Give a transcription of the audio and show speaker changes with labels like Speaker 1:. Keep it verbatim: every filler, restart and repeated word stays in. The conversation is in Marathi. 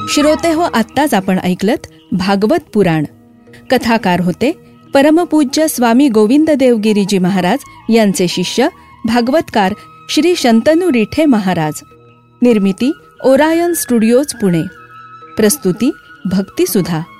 Speaker 1: श्रोते हो, आत्ताच आपण ऐकलत भागवत पुराण. कथाकार होते परमपूज्य स्वामी गोविंद देवगिरीजी महाराज यांचे शिष्य भागवतकार श्री शंतनू रिठे महाराज. निर्मिती ओरायन स्टुडिओज पुणे. प्रस्तुती भक्ती सुधा.